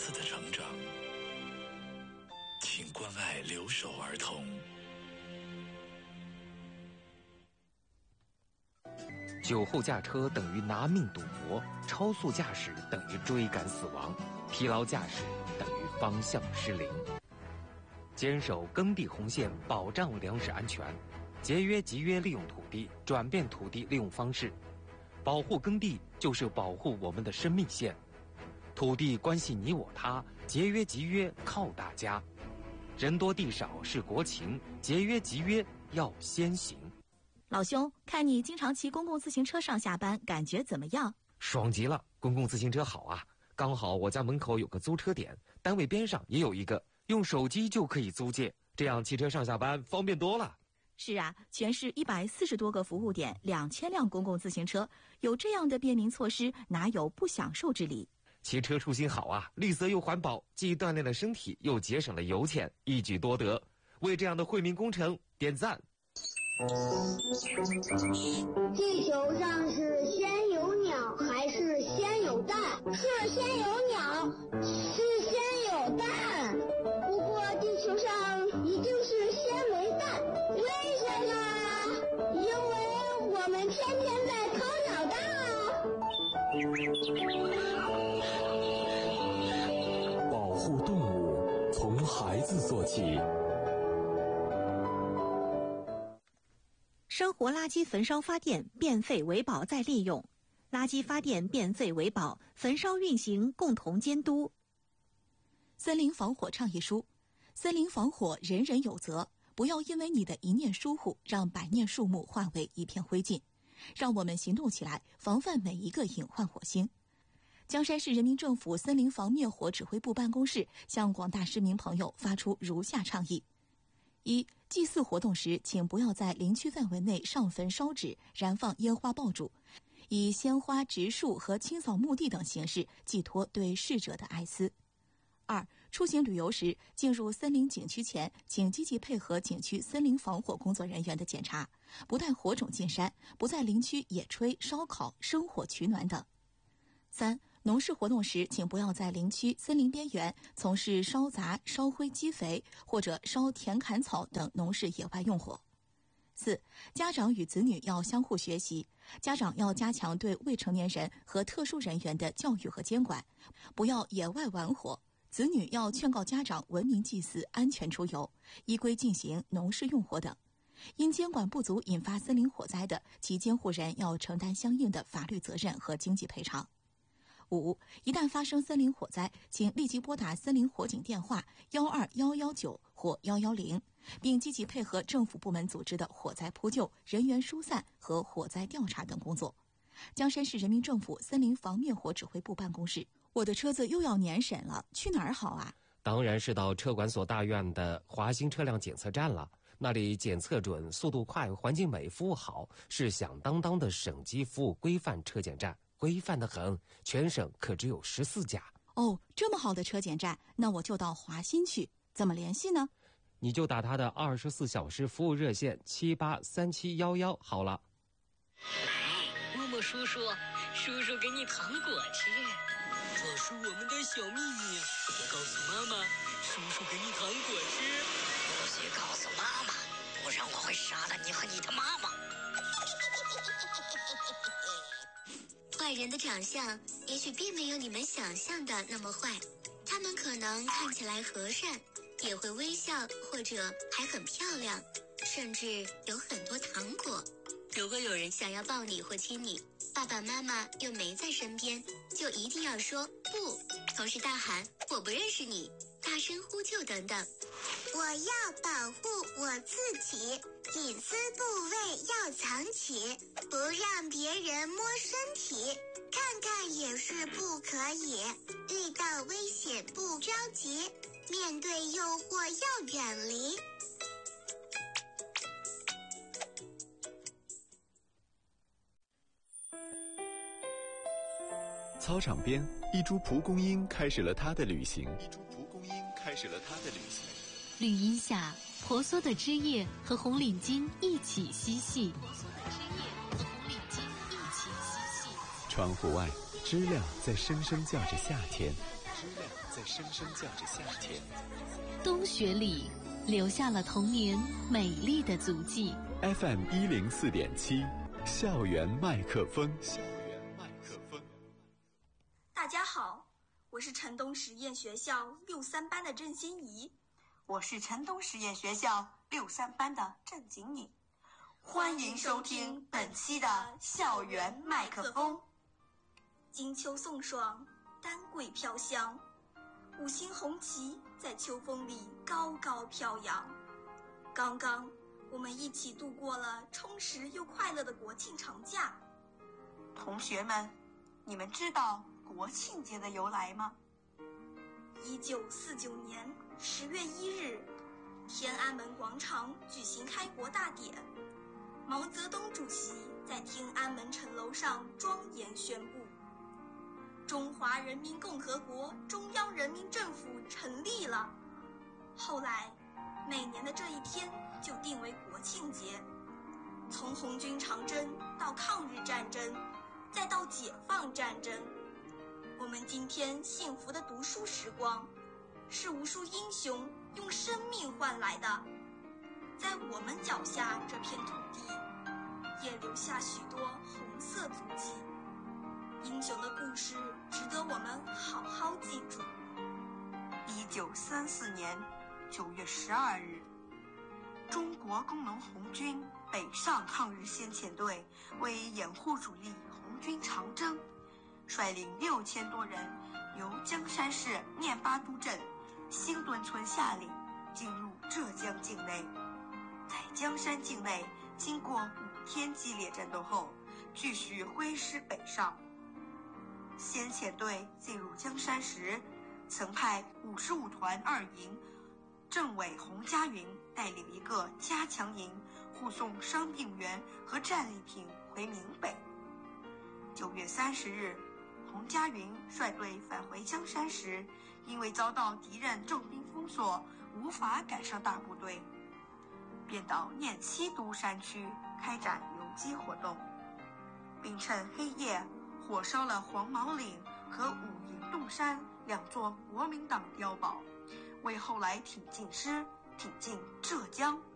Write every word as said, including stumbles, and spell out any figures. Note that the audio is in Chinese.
次的成长。请关爱留守儿童。 酒后驾车等于拿命赌博，超速驾驶等于追赶死亡，疲劳驾驶等于方向失灵。坚守耕地红线，保障粮食安全，节约集约利用土地，转变土地利用方式，保护耕地就是保护我们的生命线。土地关系你我他，节约集约靠大家。人多地少是国情，节约集约要先行。 老兄，看你经常骑公共自行车上下班，感觉怎么样？ 爽极了，公共自行车好啊！刚好我家门口有个租车点，单位边上也有一个，用手机就可以租借，这样骑车上下班方便多了。 是啊，全市一百四十多个服务点，两千辆公共自行车，有这样的便民措施，哪有不享受之理？ 骑车出行好啊，绿色又环保，既锻炼了身体，又节省了油钱，一举多得。为这样的惠民工程点赞。 地球上是先有鸟还是先有蛋？是先有鸟，是先有蛋。不过地球上一定是先没蛋，为什么？因为我们天天在抠鸟蛋啊。保护动物从孩子做起。 生活垃圾焚烧发电，变废为宝再利用；垃圾发电变废为宝，焚烧运行共同监督。森林防火倡议书：森林防火人人有责，不要因为你的一念疏忽，让百念树木化为一片灰烬。让我们行动起来，防范每一个隐患火星。江山市人民政府森林防灭火指挥部办公室向广大市民朋友发出如下倡议：一、祭祀活动时，请不要在林区范围内上坟烧纸、燃放烟花爆竹，以鲜花、植树和清扫墓地等形式寄托对逝者的哀思。二、出行旅游时，进入森林景区前，请积极配合景区森林防火工作人员的检查，不带火种进山，不在林区野炊、烧烤、生火取暖等。三、农事活动时，请不要在林区森林边缘从事烧杂、烧灰积肥或者烧田砍草等农事野外用火。四、家长与子女要相互学习，家长要加强对未成年人和特殊人员的教育和监管，不要野外玩火。子女要劝告家长文明祭祀、安全出游，依规进行农事用火等。因监管不足引发森林火灾的，其监护人要承担相应的法律责任和经济赔偿。五、一旦发生森林火灾，请立即拨打森林火警电话幺二幺幺九或幺幺零，并积极配合政府部门组织的火灾扑救、人员疏散和火灾调查等工作。江山市人民政府森林防灭火指挥部办公室。我的车子又要年审了，去哪儿好啊？ 当然是到车管所大院的华新车辆检测站了，那里检测准、速度快、环境美、服务好，是响当当的省级服务规范车检站，规范得很，全省可只有十四家。 哦，这么好的车检站，那我就到华新去，怎么联系呢？ 你就打他的二十四小时服务热线七八三七幺幺好了。 哎，默默叔叔，叔叔给你糖果吃。这是我们的小秘密，别告诉妈妈。叔叔给你糖果吃，不许告诉妈妈，不然我会杀了你和你的妈妈。 坏人的长相也许并没有你们想象的那么坏，他们可能看起来和善，也会微笑，或者还很漂亮，甚至有很多糖果。如果有人想要抱你或亲你，爸爸妈妈又没在身边，就一定要说不，同时大喊我不认识你，大声呼救等等。 我要保护我自己，隐私部位要藏起，不让别人摸身体，看看也是不可以。遇到危险不着急，面对诱惑要远离。 操场边，一株蒲公英开始了它的旅行。一株蒲公英开始了它的旅行。 绿荫下，婆娑的枝叶和红领巾一起嬉戏。婆娑的枝叶和红领巾一起嬉戏。 窗户外，知了在声声叫着夏天。 知了在声声叫着夏天。 冬雪里留下了童年美丽的足迹。 F M 一零四点七，校园麦克风。校园麦克风。 大家好，我是城东实验学校六三班的郑欣怡。 我是城东实验学校六三班的郑景颖。欢迎收听本期的校园麦克风。 金秋送爽，丹桂飘香，五星红旗在秋风里高高飘扬。刚刚我们一起度过了充实又快乐的国庆长假。 同学们，你们知道国庆节的由来吗？ 一九四九年十月一日，天安门广场举行开国大典，毛泽东主席在天安门城楼上庄严宣布：中华人民共和国中央人民政府成立了。后来，每年的这一天就定为国庆节。从红军长征到抗日战争，再到解放战争，我们今天幸福的读书时光，是无数英雄用生命换来的。在我们脚下这片土地，也留下许多红色足迹。英雄的故事值得我们好好记住。 一九三四年九月十二日，中国工农红军北上抗日先遣队为掩护主力红军长征，率领六千多人由江山市念巴都镇新墩村下岭，进入浙江境内。在江山境内经过五天激烈战斗后，继续挥师北上。先遣队进入江山时，曾派五十五团二营政委洪家云带领一个加强营护送伤病员和战利品回闽北。九月三十日，洪家云率队返回江山时，因为遭到敌人重兵封锁，无法赶上大部队，便到念七都山区开展游击活动，并趁黑夜火烧了黄毛岭和五营洞山两座国民党碉堡，为后来挺进师挺进浙江